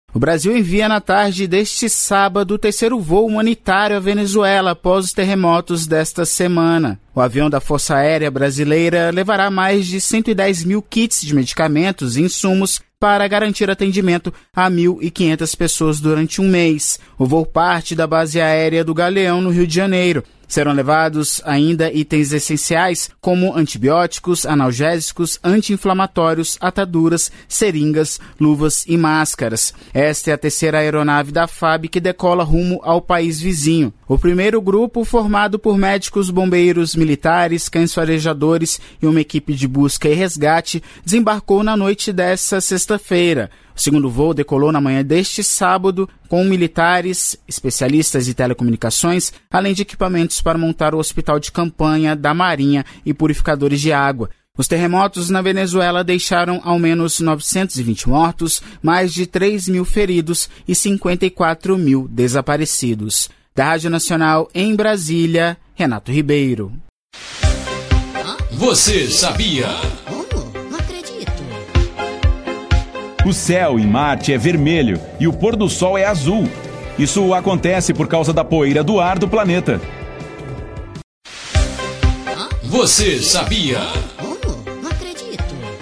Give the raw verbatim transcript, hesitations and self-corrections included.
O Brasil envia na tarde deste sábado o terceiro voo humanitário à Venezuela após os terremotos desta semana. O avião da Força Aérea Brasileira levará mais de cento e dez mil kits de medicamentos e insumos para garantir atendimento a mil e quinhentas pessoas durante um mês. O voo parte da base aérea do Galeão, no Rio de Janeiro. Serão levados ainda itens essenciais como antibióticos, analgésicos, anti-inflamatórios, ataduras, seringas, luvas e máscaras. Esta é a terceira aeronave da F A B que decola rumo ao país vizinho. O primeiro grupo, formado por médicos, bombeiros, militares, cães farejadores e uma equipe de busca e resgate, desembarcou na noite desta sexta-feira. O segundo voo decolou na manhã deste sábado com militares, especialistas de telecomunicações, além de equipamentos para montar o hospital de campanha da Marinha e purificadores de água. Os terremotos na Venezuela deixaram ao menos novecentos e vinte mortos, mais de três mil feridos e cinquenta e quatro mil desaparecidos. Da Rádio Nacional em Brasília, Renato Ribeiro. Você sabia? O céu em Marte é vermelho e o pôr do sol é azul. Isso acontece por causa da poeira do ar do planeta. Você sabia?